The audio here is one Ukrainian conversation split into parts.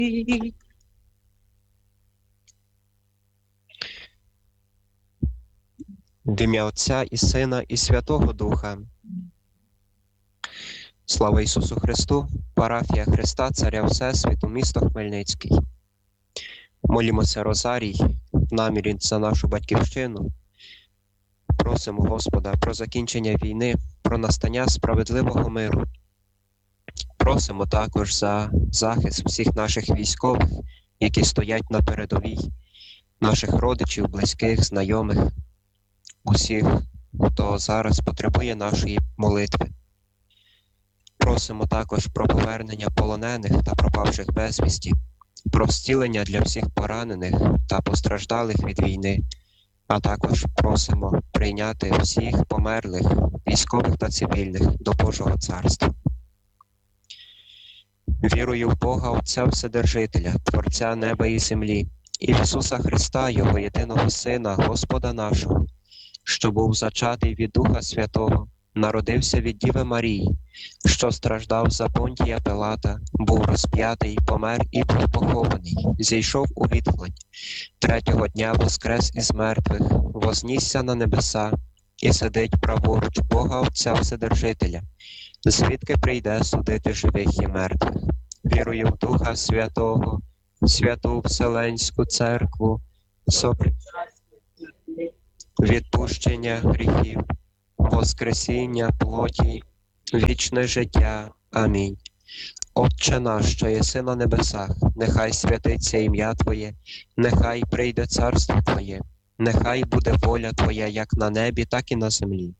В ім'я Отця і Сина, і Святого Духа. Слава Ісусу Христу, парафія Христа, Царя Всесвіту, місто Хмельницький. Молімося Розарій в намірі за нашу Батьківщину. Просимо Господа про закінчення війни, про настання справедливого миру. Просимо також за захист всіх наших військових, які стоять на передовій, наших родичів, близьких, знайомих, усіх, хто зараз потребує нашої молитви. Просимо також про повернення полонених та пропавших безвісті, про зцілення для всіх поранених та постраждалих від війни, а також просимо прийняти всіх померлих, військових та цивільних до Божого Царства. Вірую в Бога Отця Вседержителя, Творця неба і землі, і в Ісуса Христа, Його єдиного Сина, Господа нашого, що був зачатий від Духа Святого, народився від Діви Марії, що страждав за Понтія Пилата, був розп'ятий, помер і був похований, зійшов у відхлень, третього дня воскрес із мертвих, вознісся на небеса і сидить праворуч Бога Отця Вседержителя, звідки прийде судити живих і мертвих. Вірую в Духа Святого, Святу Вселенську Церкву, відпущення гріхів, воскресіння плоті, вічне життя. Амінь. Отче наш, що єси на небесах, нехай святиться ім'я Твоє, нехай прийде царство Твоє, нехай буде воля Твоя як на небі, так і на землі.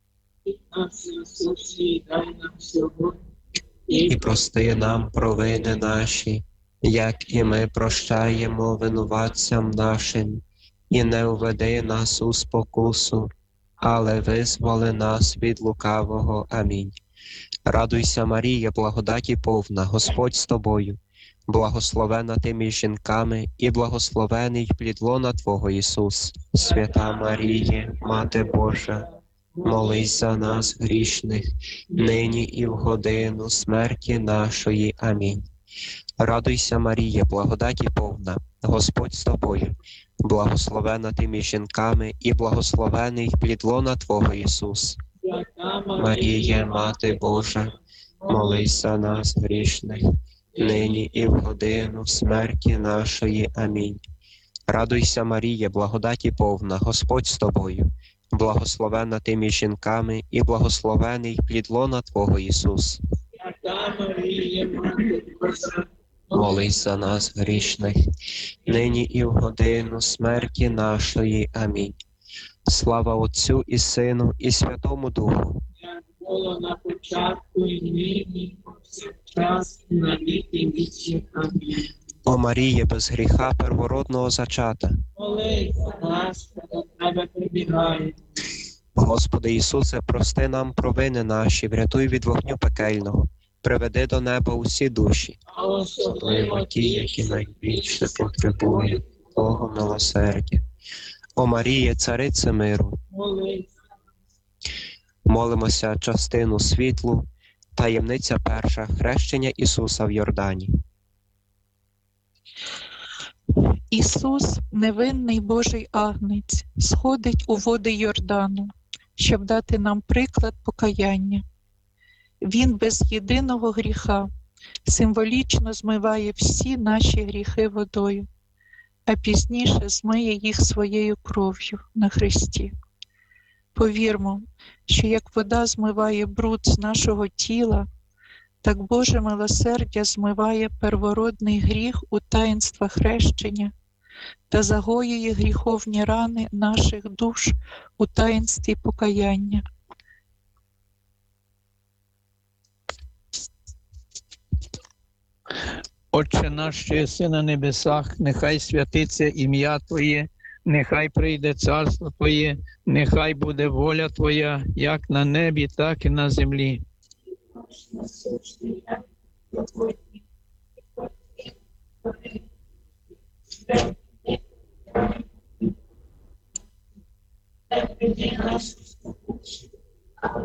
І прости нам провини наші, як і ми прощаємо винуватцям нашим, і не введи нас у спокусу, але визволи нас від лукавого. Амінь. Радуйся, Марія, благодаті повна, Господь з тобою, благословена ти між жінками, і благословений плід лона Твого Ісус. Свята Маріє, Мати Божа, молись за нас грішних, нині і в годину смерті нашої. Амінь. Радуйся, Марія, благодаті повна, Господь з тобою, благословена ти між жінками, і благословений плід лона Твого Ісус. Марія, Мати Божа, молись за нас грішних, нині і в годину смерті нашої. Амінь. Радуйся, Марія, благодаті повна, Господь з тобою, благословена ти між жінками, і благословений плід лона Твого Ісус. Марія, Мати Божа, молись за нас грішних, нині і в годину смерті нашої. Амінь. Слава Отцю і Сину, і Святому Духу. Як було на початку, і нині, повсякчас, і на віки вічні. Амінь. О Маріє, без гріха первородного зачата, Молись за нас, що до Тебе прибігають. Господи Ісусе, прости нам провини наші, врятуй від вогню пекельного, приведи до неба усі душі, А особливо ті, які найбільше потребують Твого милосердя. О Маріє, Царице миру, молись. молимося частину світлу, таємниця перша, хрещення Ісуса в Йордані. Ісус, невинний Божий агнець, сходить у води Йордану, щоб дати нам приклад покаяння. Він без єдиного гріха символічно змиває всі наші гріхи водою, а пізніше змиє їх своєю кров'ю на хресті. Повірмо, що як вода змиває бруд з нашого тіла, так Боже милосердя змиває первородний гріх у таїнства хрещення та загоює гріховні рани наших душ у таїнстві покаяння. Отче наш, що єси на небесах, нехай святиться ім'я Твоє, нехай прийде царство Твоє, нехай буде воля Твоя, як на небі, так і на землі.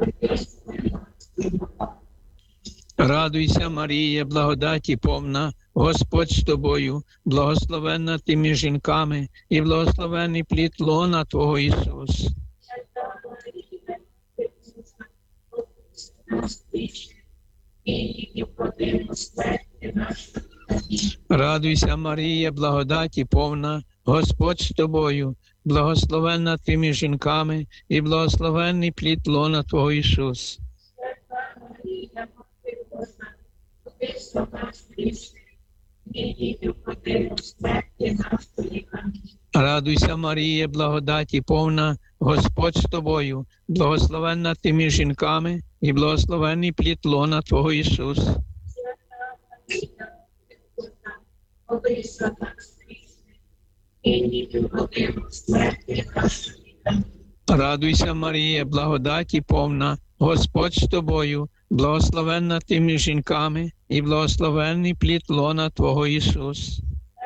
Радуйся, Марія, благодаті повна, Господь з тобою, благословенна ти між жінками, і благословенний плід лона Твого Ісус. Радуйся, Марія, благодаті повна, Господь з тобою, благословенна ти між жінками, і благословенний плід лона Твого Ісус. Радуйся, Марія, благодаті повна, Господь з тобою, благословенна ти між жінками, і благословенний плід лона Твого Ісус. Радуйся, Марія, благодаті повна, Господь з тобою, благословенна ти між жінками, і благословенний плід лона Твого Ісус.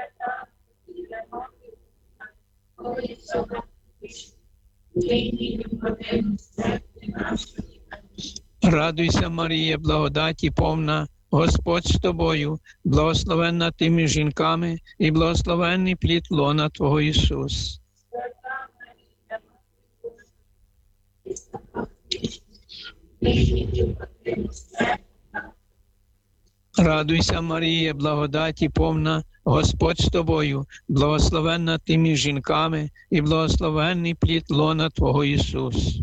Радуйся, Марія, благодаті повна, Господь з тобою, благословенна ти між жінками, і благословенний плід лона Твого Ісус. Радуйся, Марія, благодаті повна, Господь з тобою, благословенна ти між жінками, і благословенний плід лона Твого Ісус.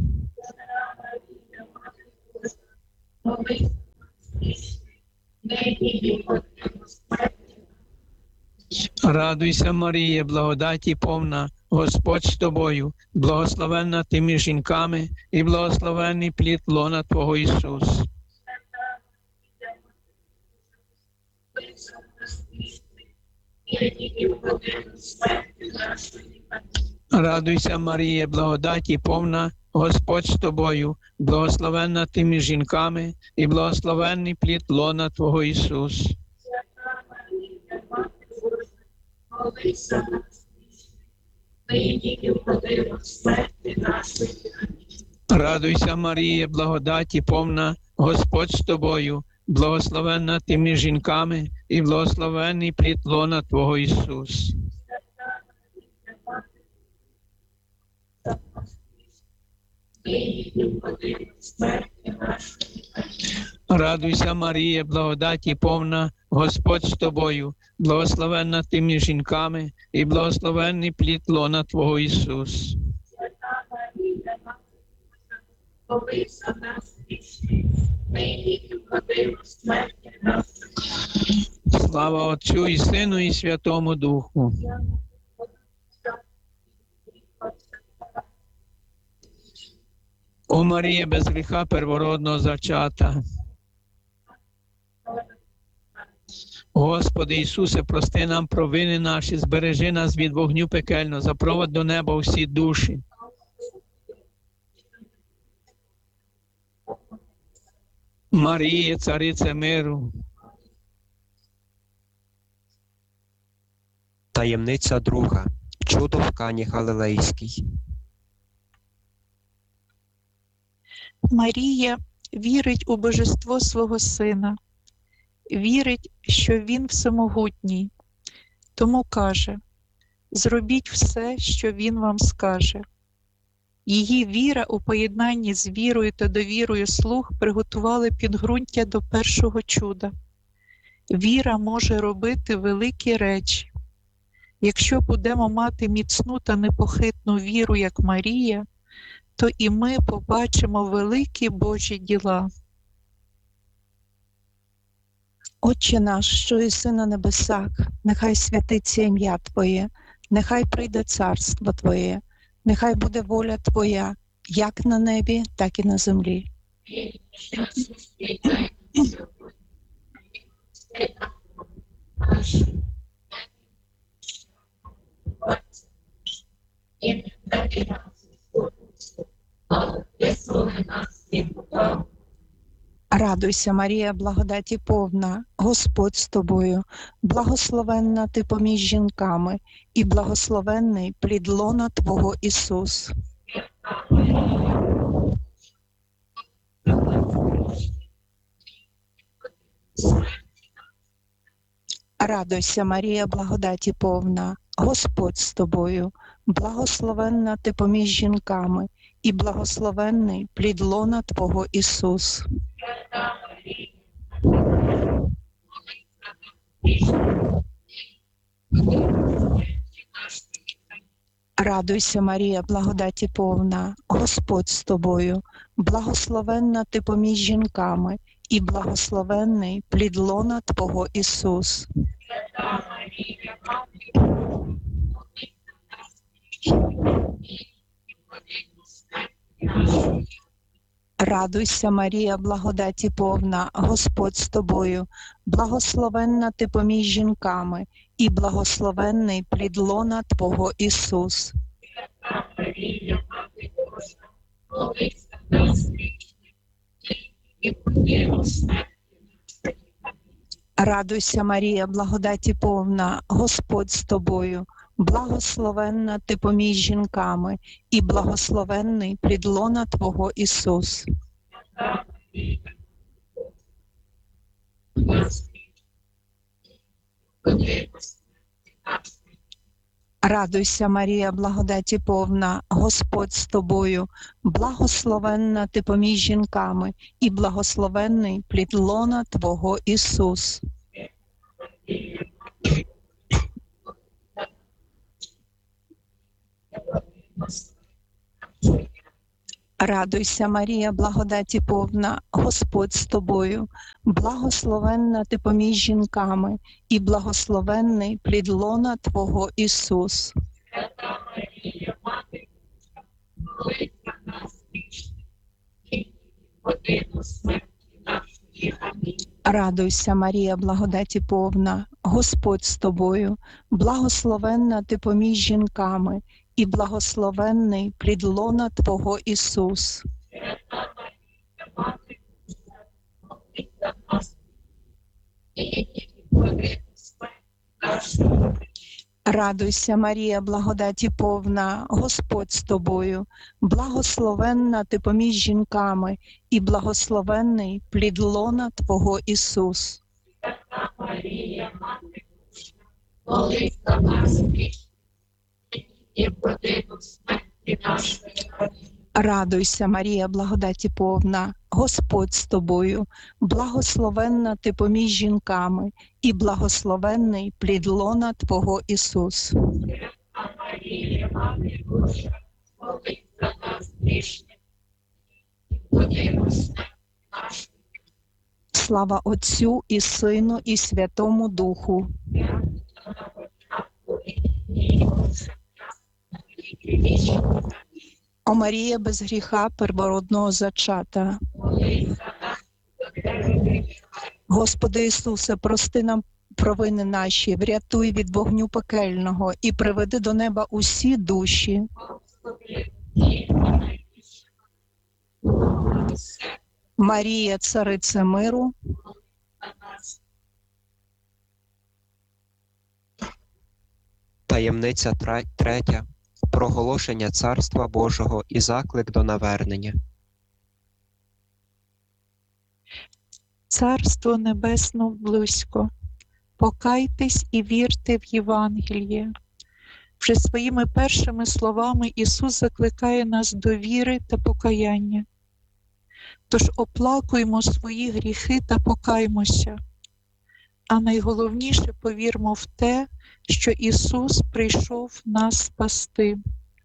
Радуйся, Марія, благодаті повна, Господь з тобою, благословенна ти між жінками, і благословенний плід лона Твого Ісус. Радуйся, Марія, благодаті повна, Господь з тобою, благословенна ти між жінками, і благословенний плід лона Твого Ісус. Радуйся, Марія, благодаті повна, Господь з тобою, благословенна ти між жінками, і благословенний плід лона Твого Ісус. Радуйся, Марія, благодаті повна, Господь з тобою, благословенна ти між жінками, і благословенний плід лона Твого Ісус. Слава Отцю і Сину, і Святому Духу. О Марія, без гріха первородного зачата. Господи Ісусе, прости нам провини наші, збережи нас від вогню пекельного, запровадь до неба усі душі. Марія, царице миру. Таємниця друга. Чудо в Кані Галилейській. Марія вірить у божество свого Сина, вірить, що Він всемогутній, тому каже: «Зробіть все, що Він вам скаже». Її віра у поєднанні з вірою та довірою слуг приготували підґрунтя до першого чуда. Віра може робити великі речі. Якщо будемо мати міцну та непохитну віру, як Марія, то і ми побачимо великі Божі діла. Отче наш, що єси на небесах, нехай святиться ім'я Твоє, нехай прийде царство Твоє, нехай буде воля Твоя, як на небі, так і на землі. Радуйся, Марія, благодаті повна, Господь з тобою, благословенна ти поміж жінками, і благословенний плід лона Твого Ісус. Радуйся, Марія, благодаті повна, Господь з тобою, благословенна ти поміж жінками, і благословенний плід лона Твого Ісус. Радуйся, Марія, благодаті повна, Господь з тобою, благословенна ти поміж жінками, і благословенний плід лона Твого Ісус. Радуйся, Марія, благодаті повна, Господь з тобою, благословенна ти поміж жінками, і благословенний плід лона Твого Ісус. Радуйся, Марія, благодаті повна, Господь з тобою, благословенна ти поміж жінками, і благословенний плід лона Твого Ісус. Радуйся, Марія, благодаті повна, Господь з тобою, благословенна ти поміж жінками, і благословенний плід лона Твого Ісус. Радуйся, Марія, благодаті повна, Господь з тобою, благословенна ти поміж жінками, і благословенний плід лона Твого Ісус. Радуйся, Марія, благодаті повна, Господь з тобою, благословенна ти поміж жінками, і благословенний плід лона Твого Ісус. Радуйся, Марія, благодаті повна, Господь з тобою, благословенна ти поміж жінками, і благословенний плід лона Твого Ісус. Радуйся, Марія, благодаті повна, Господь з тобою, благословенна ти поміж жінками, і благословенний плід лона Твого Ісус. Слава Отцю і Сину і Святому Духу. О Марія без гріха первородного зачата. Господи Ісусе, прости нам провини наші, врятуй від вогню пекельного і приведи до неба усі душі. Марія, царице миру. Таємниця третя. Проголошення Царства Божого і заклик до навернення. Царство Небесно близько. Покайтесь і вірте в Євангеліє. Вже своїми першими словами Ісус закликає нас до віри та покаяння. Тож оплакуємо свої гріхи та покаймося. А найголовніше повірмо в те, що Ісус прийшов нас спасти.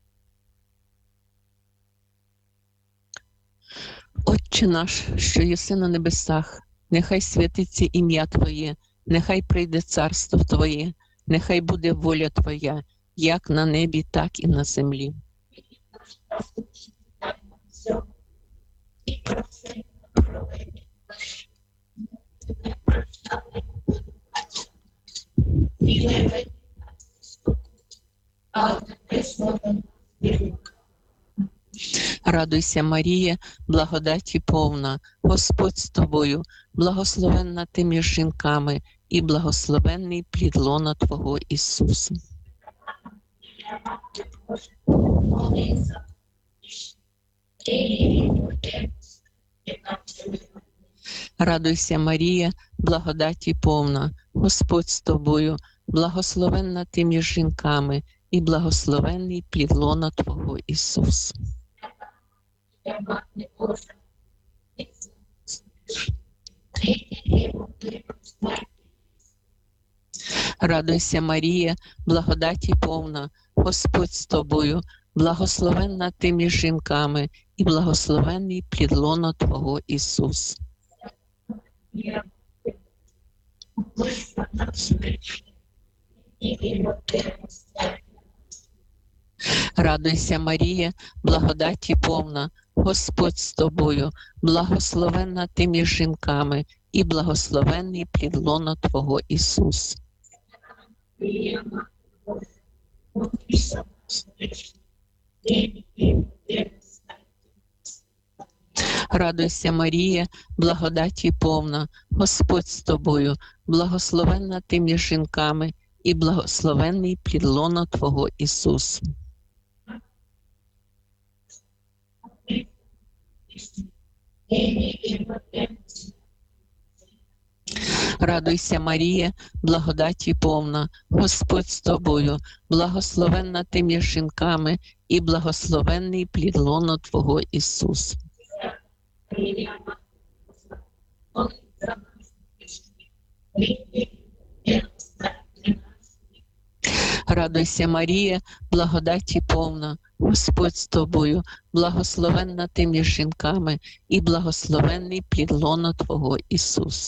Отче наш, що єси на небесах, нехай святиться ім'я Твоє, нехай прийде царство Твоє, нехай буде воля Твоя, як на небі, так і на землі. Радуйся, Марія, благодаті повна, Господь з тобою, благословенна ти між жінками, і благословенний плід лона Твого Ісуса. Радуйся, Марія, благодаті повна, Господь з тобою, благословенна ти між жінками, і благословенний плід лона Твого, Ісус. Радуйся, Марія, благодаті повна, Господь з тобою, благословенна ти між жінками, і благословенний плід лона Твого, Ісус. Радуйся, Марія, благодаті повна, Господь з тобою, благословенна ти між жінками, і благословенний плід лона Твого, Ісус. Радуйся, Марія, благодаті повна, Господь з тобою, благословенна ти між жінками, і благословенний плід лона Твого, Ісус. Радуйся, Марія, благодаті повна, Господь з тобою, благословенна ти між жінками, і благословенний плід лона Твого, Ісус. Радуйся, Марія, благодаті повна, Господь з тобою, благословенна ти між жінками, і благословенний плід лона Твого, Ісус.